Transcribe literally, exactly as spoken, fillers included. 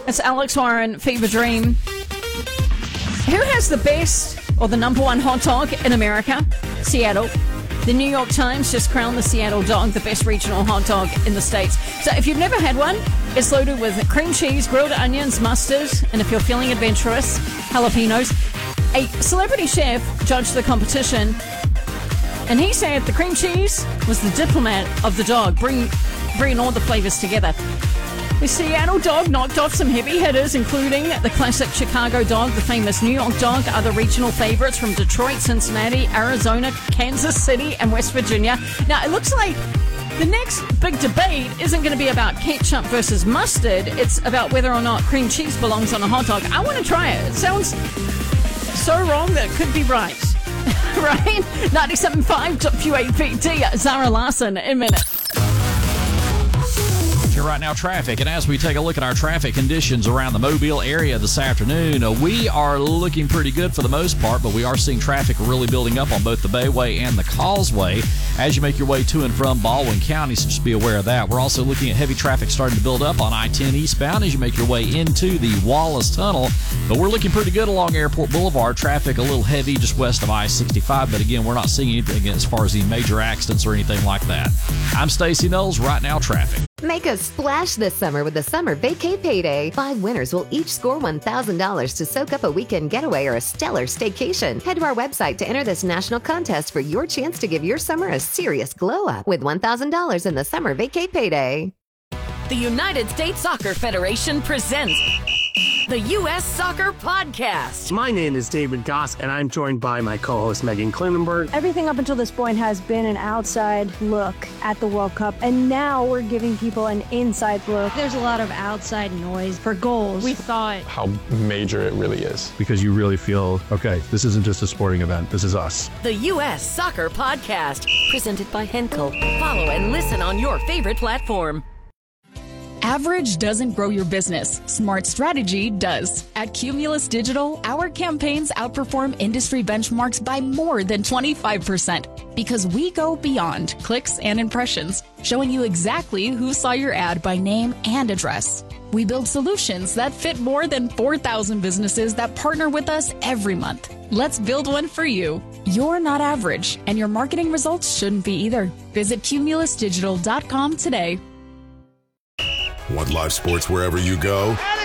It's Alex Warren, Fever Dream. Who has the best or the number one hot dog in America? Seattle. The New York Times just crowned the Seattle dog the best regional hot dog in the States. So if you've never had one, it's loaded with cream cheese, grilled onions, mustard, and if you're feeling adventurous, jalapenos. A celebrity chef judged the competition, and he said the cream cheese was the diplomat of the dog, bring, bringing all the flavors together. The Seattle dog knocked off some heavy hitters, including the classic Chicago dog, the famous New York dog, other regional favorites from Detroit, Cincinnati, Arizona, Kansas City, and West Virginia. Now, it looks like the next big debate isn't going to be about ketchup versus mustard. It's about whether or not cream cheese belongs on a hot dog. I want to try it. It sounds so wrong that it could be right. Right? ninety-seven point five W A P T, Zara Larson in a minute. Right now, traffic. And as we take a look at our traffic conditions around the Mobile area this afternoon, uh, we are looking pretty good for the most part, but we are seeing traffic really building up on both the Bayway and the Causeway as you make your way to and from Baldwin County, so just be aware of that. We're also looking at heavy traffic starting to build up on I ten eastbound as you make your way into the Wallace Tunnel, but we're looking pretty good along Airport Boulevard. Traffic a little heavy just west of I sixty-five, but again, we're not seeing anything as far as the major accidents or anything like that. I'm Stacey Knowles. Right now, traffic. Make a splash this summer with the Summer Vacay Payday. Five winners will each score one thousand dollars to soak up a weekend getaway or a stellar staycation. Head to our website to enter this national contest for your chance to give your summer a serious glow-up with one thousand dollars in the Summer Vacay Payday. The United States Soccer Federation presents the U S Soccer Podcast. My name is David Goss, and I'm joined by my co-host Megan Klinenberg. Everything up until this point has been an outside look at the World Cup, and now we're giving people an inside look. There's a lot of outside noise for goals. We thought how major it really is. Because you really feel, okay, this isn't just a sporting event, this is us. The U S Soccer Podcast, presented by Henkel. Follow and listen on your favorite platform. Average doesn't grow your business. Smart strategy does. At Cumulus Digital, our campaigns outperform industry benchmarks by more than twenty-five percent because we go beyond clicks and impressions, showing you exactly who saw your ad by name and address. We build solutions that fit more than four thousand businesses that partner with us every month. Let's build one for you. You're not average, and your marketing results shouldn't be either. Visit cumulus digital dot com today. Want live sports wherever you go?